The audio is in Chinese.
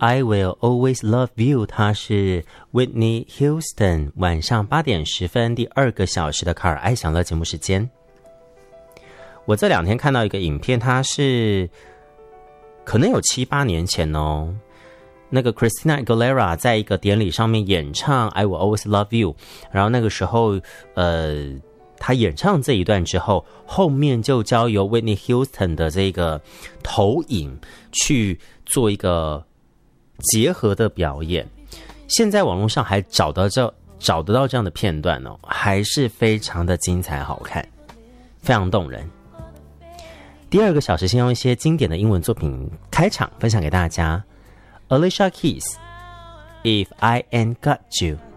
I Will Always Love You， 它是 Whitney Houston。晚上8点10分，第2个小时的卡尔爱享乐节目时间。我这2天看到一个影片，它是可能有7、8年前哦。那个 Christina Aguilera 在一个典礼上面演唱 I Will Always Love You， 然后那个时候他演唱这一段之后，后面就交由 Whitney Houston 的这个投影去做一个结合的表演。现在网络上还找得到这样的片段哦，还是非常的精彩好看，非常动人。第2个小时先用一些经典的英文作品开场分享给大家。Alicia Keys If I Ain't Got You。